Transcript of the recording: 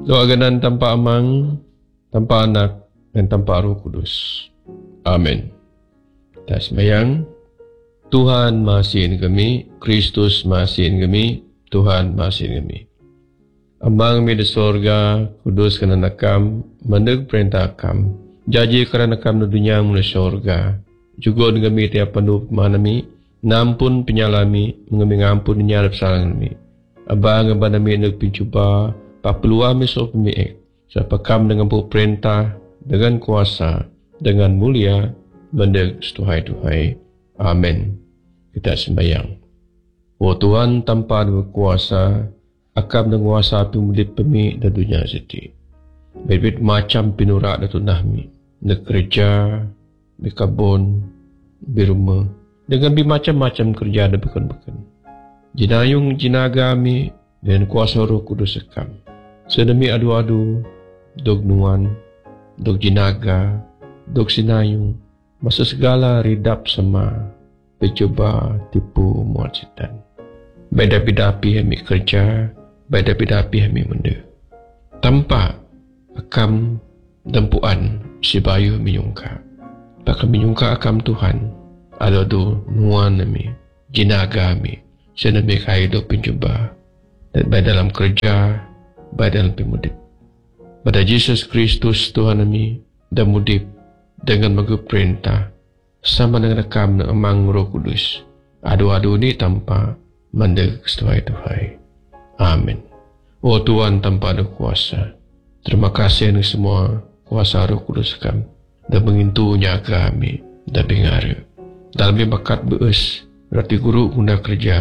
Doa ganan tanpa amang, tanpa anak, dan tanpa Roh Kudus. Amin. Kita sembahyang. Tuhan mahasihin kami, Kristus mahasihin kami, Tuhan mahasihin kami. Amang mi di sorga, kudus kana nakam, maneg perintah kam. Jaji kerana kam di dunia mula sorga. Juga dengan kami tiap penuh manami, nampun penyalami, mengambil ngampun nyarap salang kami. Abang abang nami nak pincuba, papeluah mi so pemiik. Siapa kam dengan perintah, dengan kuasa, dengan mulia, meneg setuhai-tuhai. Amin. Kita sembahyang. O Tuhan tanpa berkuasa, akam dan kuasa api mulit pemi dan dunia seti. Berbit macam pinurak dan tunahmi. Nak kerja, berkabun, berumah. Dengan macam-macam kerja dan bekan-bekan. Jinayung jinaga mi dan kuasa Roh Kudus sekam. Sedemi adu-adu, dog nuan, dog jinaga, dog sinayung. Masa segala ridap sama. Bercuba tipu muat setan. Baik dapi-dapi kami kerja, baik dapi-dapi kami menda. Tanpa akam dampuan si bayu menyungka. Bakal menyungka akam Tuhan. Ada tu nuan kami, jinaga kami. Saya nak hidup pencuba. Dan baik dalam kerja, baik dalam pemudip. Pada Yesus Kristus Tuhan kami, dan mudip dengan mengup perintah. Sama dengan akam na amang Roh Kudus. Adu-adu ni tanpa mandeg setuhai-tuhai. Amin. O Tuhan tanpa ada kuasa. Terima kasih ni semua kuasa Roh Kudus kami. Dan mengintunya kami. Dan bingara. Dalam bakat beus. Rati guru guna kerja.